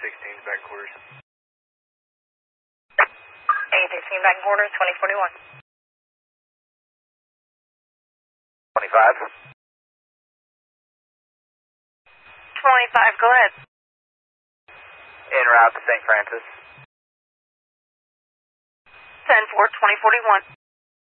A16's back quarters. A16 back quarters, 2041. 25. 25, go ahead. En route to St. Francis. 10-4, 2041.